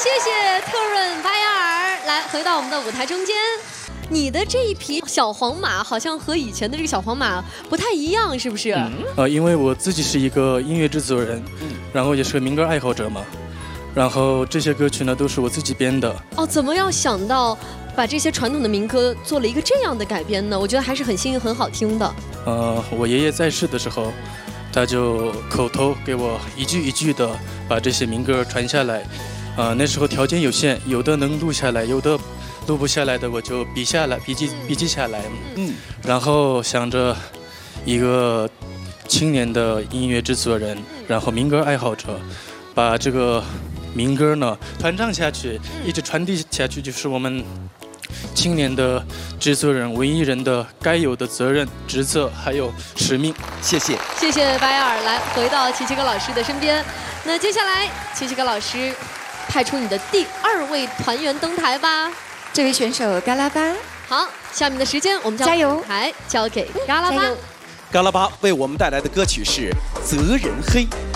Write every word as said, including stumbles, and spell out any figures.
谢谢特润巴雅尔，来回到我们的舞台中间。你的这一匹小黄马好像和以前的这个小黄马不太一样，是不是？ 嗯、呃，因为我自己是一个音乐制作人，嗯、然后也是个民歌爱好者嘛，然后这些歌曲呢都是我自己编的。 哦，怎么要想到把这些传统的民歌做了一个这样的改编呢？我觉得还是很新颖、很好听的。 呃，我爷爷在世的时候，他就口头给我一句一句的把这些民歌传下来。呃，那时候条件有限，有的能录下来，有的录不下来的我就笔下来，笔记笔记下来。嗯，然后想着一个青年的音乐制作人，然后民歌爱好者，把这个民歌呢传唱下去，一直传递下去，就是我们青年的制作人、文艺人的该有的责任、职责还有使命。 谢谢， 谢谢巴雅尔。来，回到齐齐格老师的身边。那接下来，齐齐格老师派出你的第二位团员登台吧。 这位选手嘎拉巴。 好，下面的时间我们将加油舞台交给嘎拉巴。 嘎拉巴为我们带来的歌曲是《责人黑》。